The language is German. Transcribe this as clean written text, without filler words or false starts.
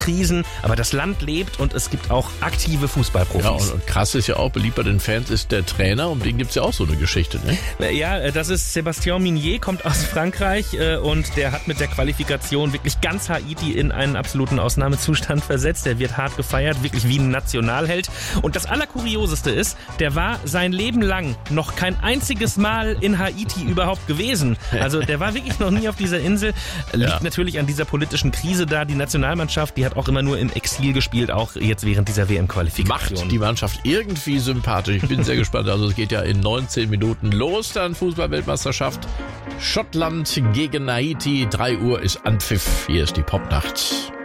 Krisen, aber das Land lebt und es gibt auch aktive Fußballprofis. Ja, und krass ist ja auch, beliebt bei den Fans ist der Trainer, um den gibt's ja auch so eine Geschichte, ne? Ja, das ist Sébastien Migné, kommt aus Frankreich und der hat mit der Qualifikation wirklich ganz Haiti in einen absoluten Ausnahmezustand versetzt. Der wird hart gefeiert, wirklich wie ein Nationalheld. Und das Allerkurioseste ist, der war sein Leben lang noch kein einziges Mal in Haiti überhaupt gewesen. Also der war wirklich noch nie auf dieser Insel. Liegt natürlich an dieser politischen Krise da. Die Nationalmannschaft, die hat auch immer nur im Exil gespielt, auch jetzt während dieser WM-Qualifikation. Macht die Mannschaft irgendwie sympathisch. Ich bin sehr gespannt. Also es geht ja in 19 Minuten los, dann Fußball-Weltmeisterschaft. Schottland gegen Haiti. 3 Uhr ist Anpfiff. Hier ist die Popnacht.